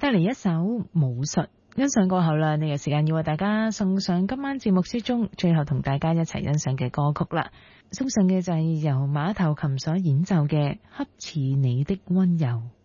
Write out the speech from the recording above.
帶嚟一首武術。欣賞過後啦，呢個時間要為大家送上今晚節目之中最後同大家一齊欣賞嘅歌曲啦。送上嘅就係由馬頭琴所演奏嘅《恰似你的溫柔》。